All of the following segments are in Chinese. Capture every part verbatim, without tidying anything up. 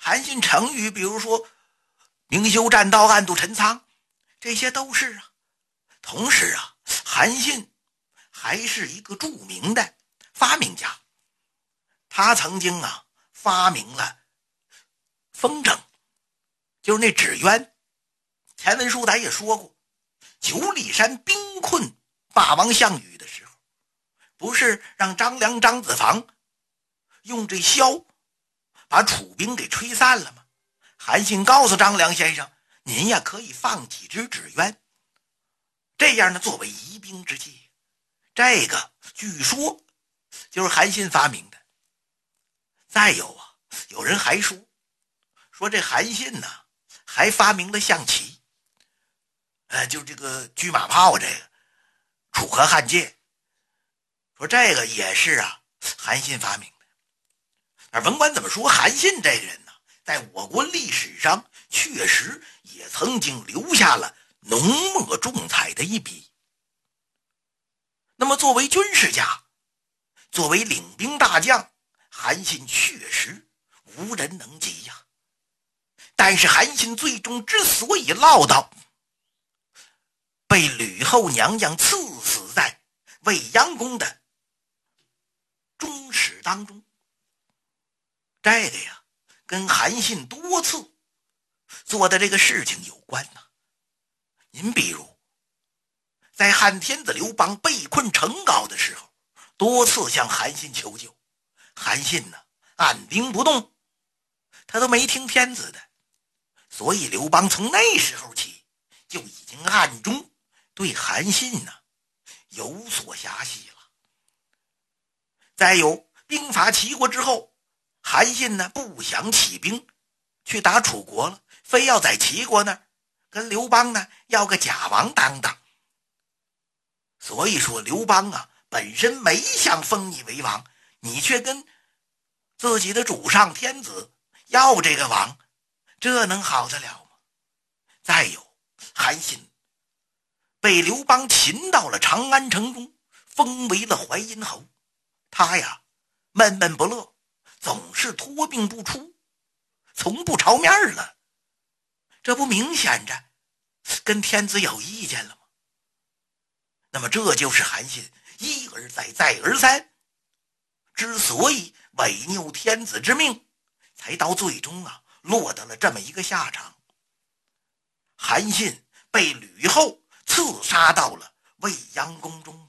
韩信成语，比如说明修栈道，暗度陈仓，这些都是啊。同时啊，韩信还是一个著名的发明家，他曾经啊发明了风筝，就是那纸鸢。前文书咱也说过，九里山兵困霸王项羽的时候，不是让张良张子房用这箫把楚兵给吹散了吗？韩信告诉张良先生，您呀可以放几只纸鸢，这样呢作为疑兵之计。这个据说就是韩信发明的。再有啊，有人还说说这韩信呢还发明了象棋，呃，就这个车马炮，这个楚河汉界，说这个也是啊韩信发明的。而甭管怎么说，韩信这个人呢，在我国历史上确实也曾经留下了浓墨重彩的一笔。那么作为军事家，作为领兵大将，韩信确实无人能及呀。但是韩信最终之所以落到被吕后娘娘赐死在未央宫的中室当中，这个呀跟韩信多次做的这个事情有关呐。您比如在汉天子刘邦被困成皋的时候，多次向韩信求救，韩信呢按兵不动，他都没听天子的。所以刘邦从那时候起就已经暗中对韩信呢有所遐隙了。再有兵伐齐国之后，韩信呢不想起兵去打楚国了，非要在齐国那儿跟刘邦呢要个假王当当。所以说刘邦啊本身没想封你为王，你却跟自己的主上天子要这个王，这能好得了吗？再有韩信被刘邦擒到了长安城中，封为了淮阴侯，他呀闷闷不乐，总是托病不出，从不朝面了，这不明显着跟天子有意见了吗？那么这就是韩信一而再再而三之所以违拗天子之命，才到最终啊落得了这么一个下场。韩信被吕后刺杀到了未央宫中。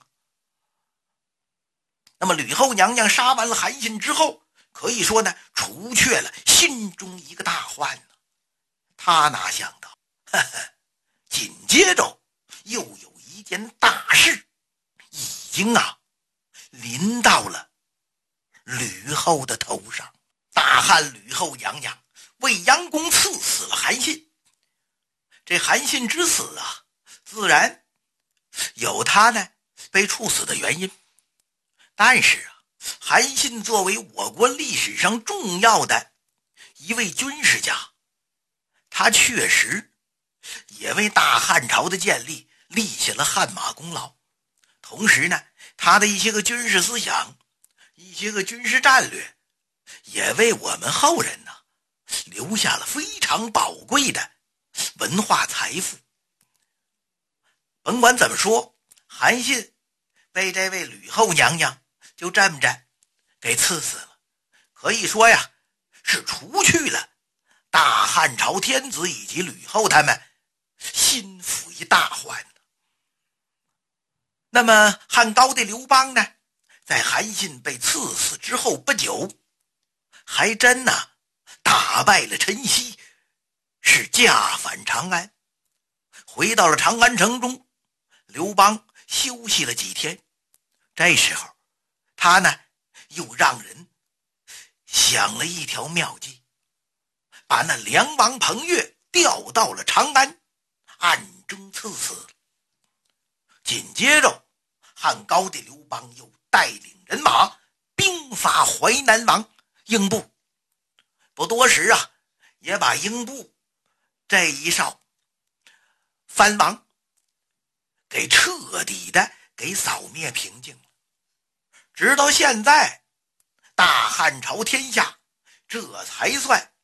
那么吕后娘娘杀完了韩信之后，可以说呢除却了心中一个大患呢。他哪想到呵呵紧接着又有一件大事已经啊临到了吕后的头上。大汉吕后娘娘为央宫赐死了韩信。这韩信之死啊，自然有他呢被处死的原因。但是啊，韩信作为我国历史上重要的一位军事家，他确实也为大汉朝的建立立下了汗马功劳。同时呢，他的一些个军事思想，一些个军事战略，也为我们后人呢留下了非常宝贵的文化财富。甭管怎么说，韩信被这位吕后娘娘就这么着给赐死了，可以说呀是除去了大汉朝天子以及吕后他们心腹一大患。那么汉高帝刘邦呢，在韩信被赐死之后不久，还真呢打败了陈豨，是驾返长安。回到了长安城中，刘邦休息了几天。这时候他呢又让人想了一条妙计，把那梁王彭越调到了长安，暗中赐死。紧接着汉高帝刘邦又带领人马兵伐淮南王英布，不多时啊也把英布这一哨藩王给彻底的给扫灭平静了。直到现在，大汉朝天下这才算